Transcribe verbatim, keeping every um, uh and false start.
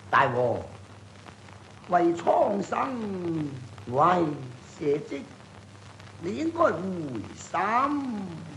大王為蒼生為社稷，你應該回心